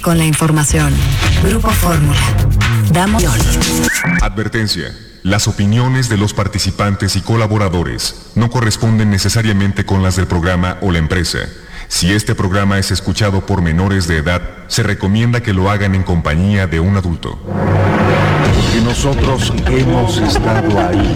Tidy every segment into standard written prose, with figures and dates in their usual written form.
Con la información. Grupo Fórmula. Damos. Advertencia. Las opiniones de los participantes y colaboradores no corresponden necesariamente con las del programa o la empresa. Si este programa es escuchado por menores de edad, se recomienda que lo hagan en compañía de un adulto. Porque nosotros hemos estado ahí.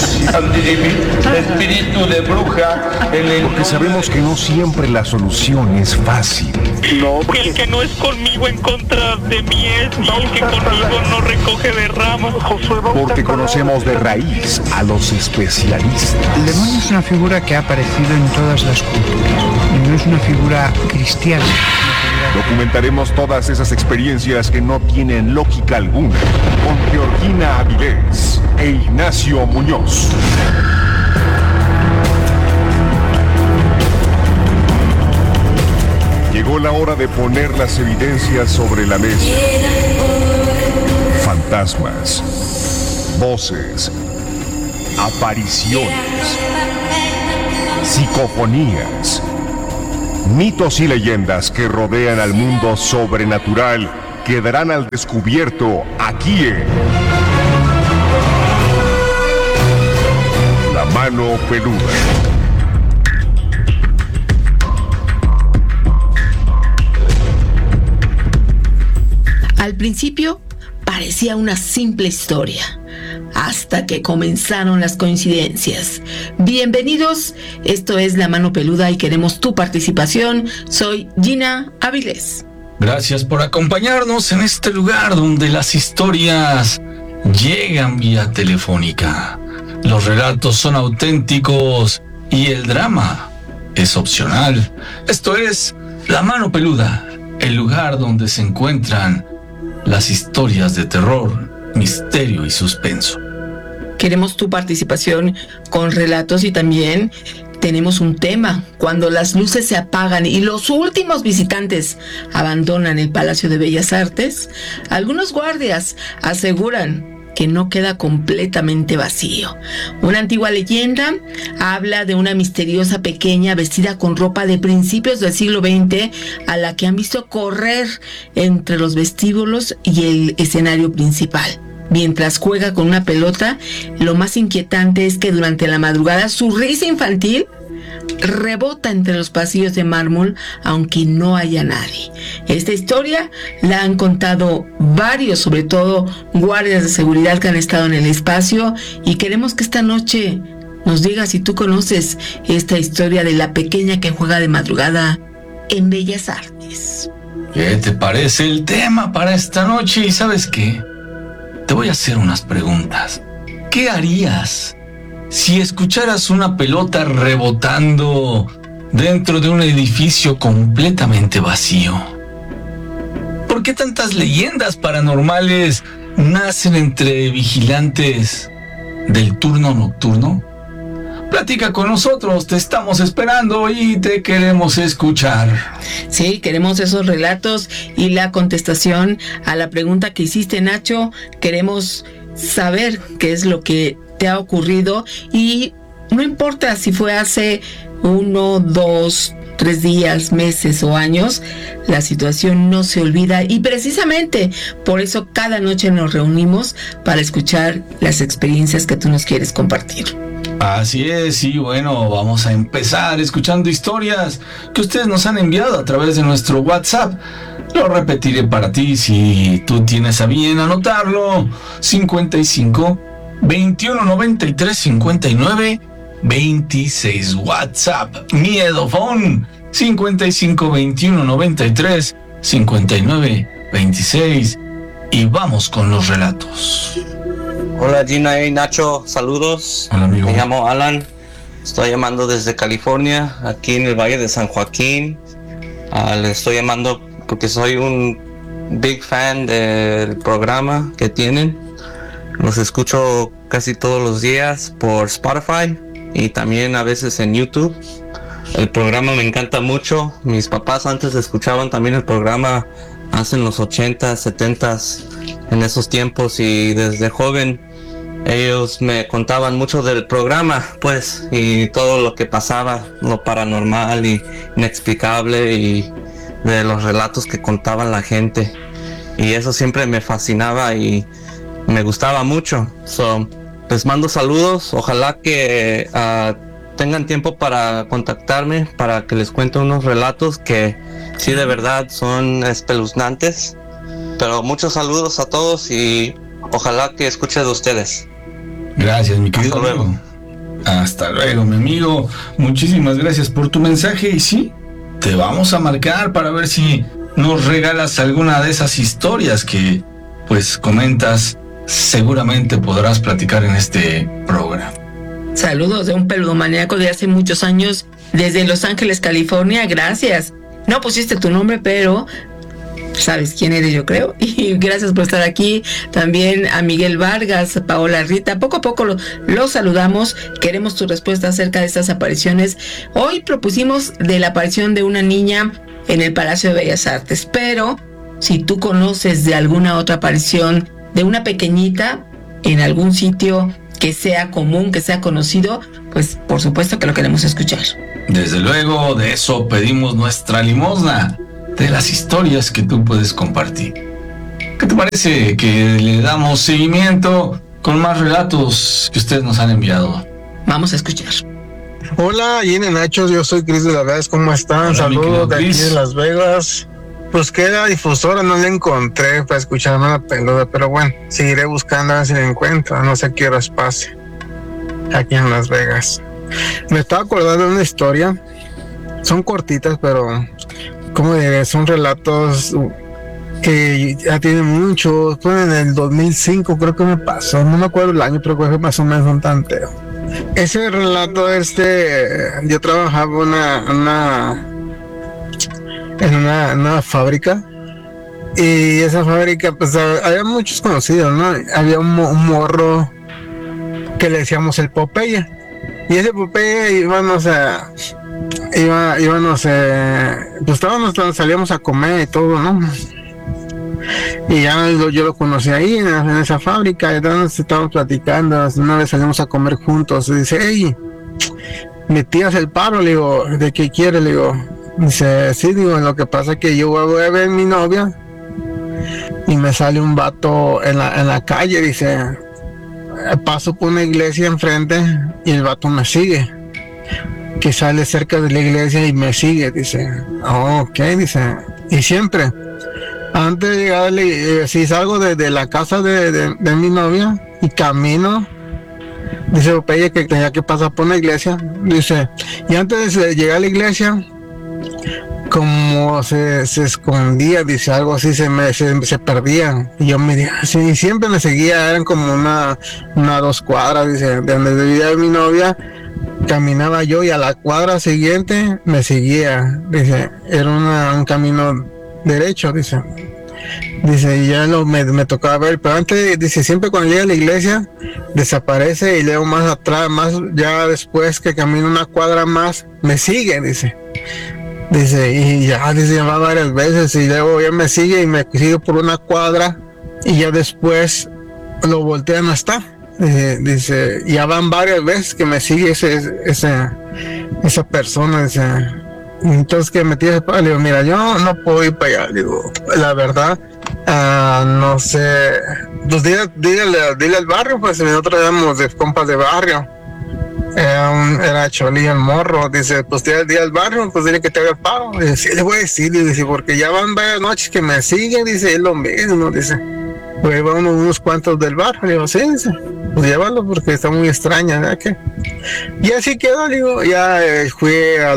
Espíritu de bruja. Porque sabemos que no siempre la solución es fácil. No, El que no es conmigo en contra de mí es, y el que conmigo no recoge de ramas. Porque conocemos de raíz a los especialistas. El demonio es una figura que ha aparecido en todas las culturas. Y no es una figura cristiana. Documentaremos todas esas experiencias que no tienen lógica alguna con Georgina Avilés e Ignacio Muñoz. Llegó la hora de poner las evidencias sobre la mesa. Fantasmas, voces, apariciones, psicofonías, mitos y leyendas que rodean al mundo sobrenatural quedarán al descubierto aquí en La Mano Peluda. Al principio parecía una simple historia, hasta que comenzaron las coincidencias. Bienvenidos, esto es La Mano Peluda y queremos tu participación. Soy Gina Avilés. Gracias por acompañarnos en este lugar donde las historias llegan vía telefónica. Los relatos son auténticos y el drama es opcional. Esto es La Mano Peluda, el lugar donde se encuentran las historias de terror, misterio y suspenso. Queremos tu participación con relatos y también tenemos un tema. Cuando las luces se apagan y los últimos visitantes abandonan el Palacio de Bellas Artes, algunos guardias aseguran que no queda completamente vacío. Una antigua leyenda habla de una misteriosa pequeña vestida con ropa de principios del siglo XX a la que han visto correr entre los vestíbulos y el escenario principal. Mientras juega con una pelota, lo más inquietante es que durante la madrugada su risa infantil rebota entre los pasillos de mármol aunque no haya nadie. Esta historia la han contado varios, sobre todo guardias de seguridad que han estado en el espacio, y queremos que esta noche nos digas si tú conoces esta historia de la pequeña que juega de madrugada en Bellas Artes. ¿Qué te parece el tema para esta noche? ¿Y sabes qué? Te voy a hacer unas preguntas. ¿Qué harías si escucharas una pelota rebotando dentro de un edificio completamente vacío? ¿Por qué tantas leyendas paranormales nacen entre vigilantes del turno nocturno? Platica con nosotros, te estamos esperando y te queremos escuchar. Sí, queremos esos relatos y la contestación a la pregunta que hiciste, Nacho. Queremos saber qué es lo que te ha ocurrido y no importa si fue hace 1, 2, 3 días, meses o años, la situación no se olvida y precisamente por eso cada noche nos reunimos para escuchar las experiencias que tú nos quieres compartir. Así es, y bueno, vamos a empezar escuchando historias que ustedes nos han enviado a través de nuestro WhatsApp. Lo repetiré para ti si tú tienes a bien anotarlo. 55 21 93 59 26. WhatsApp Miedofón 55 21 93 59 26. Y vamos con los relatos. Hola Gina y Nacho, saludos. Hola amigo. Me llamo Alan, estoy llamando desde California, aquí en el Valle de San Joaquín. Le estoy llamando porque soy un big fan del programa que tienen. Los escucho casi todos los días por Spotify y también a veces en YouTube. El programa me encanta mucho. Mis papás antes escuchaban también el programa hace en los 80s, 70s, en esos tiempos, y desde joven ellos me contaban mucho del programa, pues, y todo lo que pasaba, lo paranormal y inexplicable, y de los relatos que contaban la gente. Y eso siempre me fascinaba y me gustaba mucho. Les mando saludos. Ojalá que tengan tiempo para contactarme para que les cuente unos relatos que sí de verdad son espeluznantes. Pero muchos saludos a todos y ojalá que escuche de ustedes. Gracias, mi querido amigo. Hasta luego, mi amigo. Muchísimas gracias por tu mensaje. Y sí, te vamos a marcar para ver si nos regalas alguna de esas historias que, pues, comentas. Seguramente podrás platicar en este programa. Saludos de un peludomaníaco de hace muchos años desde Los Ángeles, California. Gracias. No pusiste tu nombre, pero sabes quién eres, yo creo. Y gracias por estar aquí. También a Miguel Vargas, a Paola Rita. Poco a poco los saludamos. Queremos tu respuesta acerca de estas apariciones. Hoy propusimos de la aparición de una niña en el Palacio de Bellas Artes. Pero si tú conoces de alguna otra aparición de una pequeñita en algún sitio que sea común, que sea conocido, pues por supuesto que lo queremos escuchar. Desde luego, de eso pedimos nuestra limosna, de las historias que tú puedes compartir. ¿Qué te parece que le damos seguimiento con más relatos que ustedes nos han enviado? Vamos a escuchar. Hola, Gina Nachos, yo soy Cris de la Vez, ¿cómo están? Hola, saludos de aquí de Las Vegas. Pues que la difusora no la encontré para escucharme la peluda, pero bueno, seguiré buscando a ver si la encuentro, no sé a qué horas pase aquí en Las Vegas. Me estaba acordando de una historia, son cortitas, pero como diré, son relatos que ya tienen mucho. Fue en el 2005 creo que me pasó, no me acuerdo el año, pero creo que más o menos un tanteo. Ese relato, yo trabajaba en una fábrica, y esa fábrica pues había muchos conocidos, ¿no? Había un morro que le decíamos el Popeye, y ese Popeye pues salíamos a comer y todo, ¿no? Y ya yo lo conocí ahí en esa fábrica, y entonces estábamos platicando, una vez salimos a comer juntos, y dice, hey, ¿me tiras el paro? Le digo, ¿de qué quieres? Le digo, dice, sí, digo, lo que pasa es que yo voy a ver a mi novia y me sale un vato en la calle, dice, paso por una iglesia enfrente y el vato me sigue, que sale cerca de la iglesia y me sigue, dice, oh, ok, dice, y siempre, antes de llegar, si salgo de la casa de mi novia y camino, dice Popeye que tenía que pasar por una iglesia, dice, y antes de llegar a la iglesia, como se escondía, dice, algo así, se perdía, y yo me dije, sí, siempre me seguía, eran como una 2 cuadras, dice, de donde vivía mi novia, caminaba yo, y a la cuadra siguiente me seguía, dice, era un camino derecho, dice, y ya me tocaba ver, pero antes, dice, siempre cuando llega a la iglesia, desaparece, y luego más atrás, ya después que camino una cuadra más, me sigue, dice, y ya, dice, va varias veces, y luego ya me sigue, y me sigue por una cuadra, y ya después lo voltean a estar, dice, ya van varias veces que me sigue esa persona, dice. Entonces que me tienes, le digo, mira, yo no puedo ir para allá, digo, la verdad, no sé, pues dile al barrio, pues nosotros éramos de compas de barrio, era Choli el morro, dice, pues dile al barrio, pues dile que te haga el paro, dice, sí, le voy a decir, dice, porque ya van varias noches que me siguen, dice, es lo mismo, dice, pues van unos cuantos del barrio, le digo, sí, dice, pues llévalo porque está muy extraña, ¿verdad? ¿Qué? Y así quedó, digo, ya fui a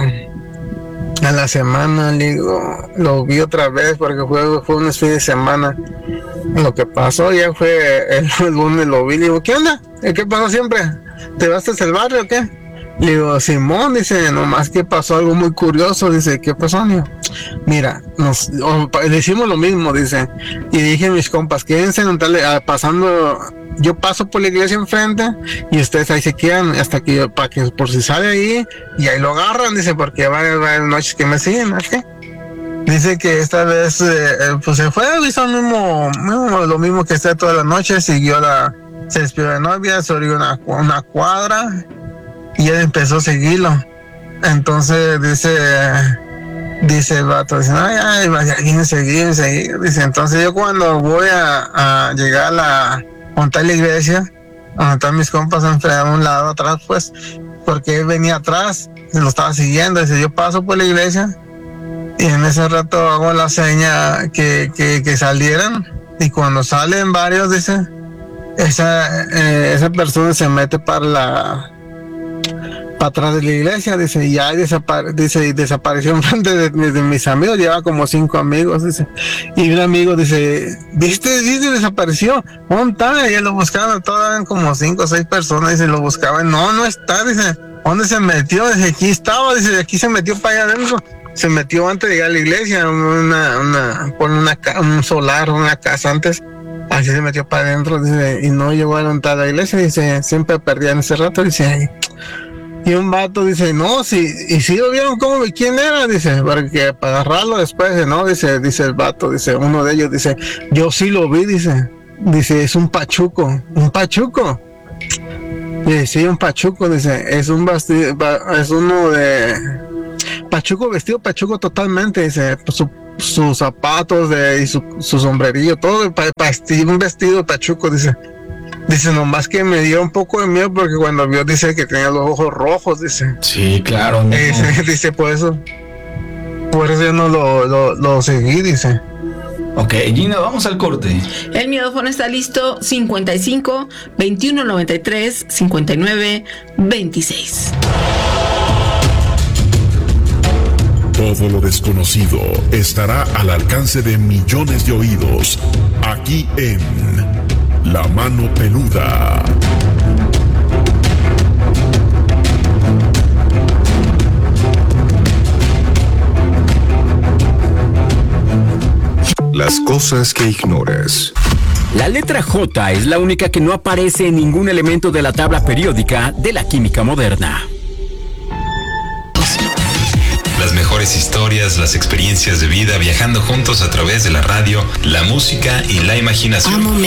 la semana, digo, lo vi otra vez porque fue unos fines de semana. Lo que pasó ya fue el lunes, lo vi, digo, ¿qué onda? ¿Qué pasó siempre? ¿Te vas hasta el barrio o qué? Le digo, Simón, dice, nomás que pasó algo muy curioso, dice, ¿qué pasó? Digo, mira, le hicimos lo mismo, dice, y dije a mis compas, quédense pasando, yo paso por la iglesia enfrente y ustedes ahí se quedan hasta que para que por si sale ahí y ahí lo agarran, dice, porque varias noches que me siguen, ¿qué? Dice que esta vez pues se fue, hizo lo mismo que está toda la noche, se despidió de novia, se abrió una cuadra y él empezó a seguirlo. Entonces dice Dice el vato, dice, ay, guíense. Dice, entonces yo cuando voy a llegar a la iglesia, donde están mis compas enfrente, a un lado atrás, pues, porque él venía atrás, se lo estaba siguiendo. Dice, yo paso por la iglesia y en ese rato hago la seña que salieran, y cuando salen varios, dice, esa persona se mete para atrás de la iglesia, dice, y ya desapareció enfrente de mis amigos. Lleva como 5 amigos, dice, y un amigo dice, ¿viste? Desapareció. ¿Dónde está? Y él lo buscaban, todas como 5 o 6 personas, dice, lo buscaban, no está, dice, ¿dónde se metió? Dice, aquí estaba, dice, aquí se metió para allá adentro. Se metió antes de llegar a la iglesia, un solar, una casa antes. Así se metió para adentro, dice, y no llegó a entrar a la iglesia, dice, siempre perdía en ese rato, dice. Y un vato dice, no, sí lo vieron, ¿quién era? Dice, para agarrarlo después, no, dice el vato, dice, uno de ellos, dice, yo sí lo vi, dice, es un pachuco. Dice, sí, un pachuco, dice, es uno de pachuco, vestido pachuco totalmente, dice, sus zapatos y su sombrerillo, todo un vestido de pachuco, dice. Dice, nomás que me dio un poco de miedo porque cuando vio, dice que tenía los ojos rojos, dice. Sí, claro. No. Dice, por eso yo no lo seguí, dice. Ok, Gina, vamos al corte. El miedófono está listo, 55 21 93 59 26. Todo lo desconocido estará al alcance de millones de oídos, aquí en La Mano Peluda. Las cosas que ignoras. La letra J es la única que no aparece en ningún elemento de la tabla periódica de la química moderna. Las mejores historias, las experiencias de vida, viajando juntos a través de la radio, la música y la imaginación.